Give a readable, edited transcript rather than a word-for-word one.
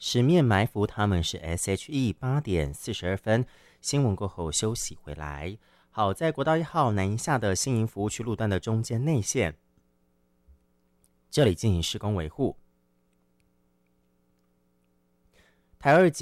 十面埋伏他们是 SHE 8点42分。新闻过后休息回来。好，在国道1号南一下的新营服务区路段的中间内线，这里进行施工维护。台二